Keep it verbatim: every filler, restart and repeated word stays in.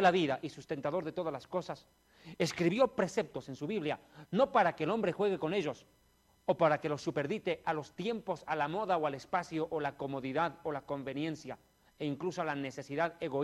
la vida y sustentador de todas las cosas, escribió preceptos en su Biblia, no para que el hombre juegue con ellos, o para que los superdite a los tiempos, a la moda o al espacio, o la comodidad o la conveniencia, e incluso a la necesidad egoísta